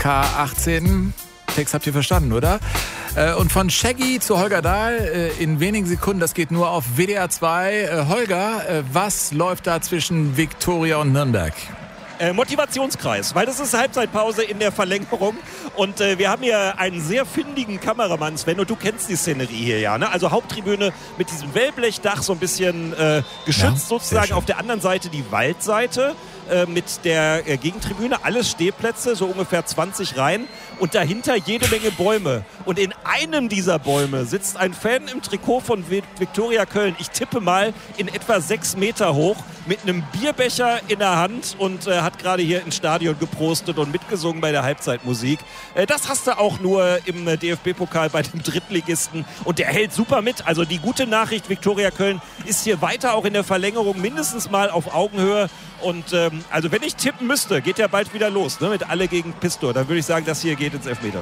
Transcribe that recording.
K18. Text habt ihr verstanden, oder? Und von Shaggy zu Holger Dahl in wenigen Sekunden, das geht nur auf WDR 2. Holger, was läuft da zwischen Viktoria und Nürnberg? Motivationskreis, weil das ist Halbzeitpause in der Verlängerung und wir haben hier einen sehr findigen Kameramann, Sven, und du kennst die Szenerie hier ja, ne? Also Haupttribüne mit diesem Wellblechdach so ein bisschen geschützt sozusagen, auf der anderen Seite die Waldseite mit der Gegentribüne, alles Stehplätze, so ungefähr 20 Reihen und dahinter jede Menge Bäume. Und in einem dieser Bäume sitzt ein Fan im Trikot von Viktoria Köln. Ich tippe mal in etwa 6 Meter hoch mit einem Bierbecher in der Hand und hat gerade hier ins Stadion geprostet und mitgesungen bei der Halbzeitmusik. Das hast du auch nur im DFB-Pokal bei dem Drittligisten und der hält super mit. Also die gute Nachricht, Viktoria Köln ist hier weiter auch in der Verlängerung mindestens mal auf Augenhöhe. Und also wenn ich tippen müsste, geht ja bald wieder los, ne, mit Alle gegen Pistor. Dann würde ich sagen, das hier geht ins Elfmeterschießen.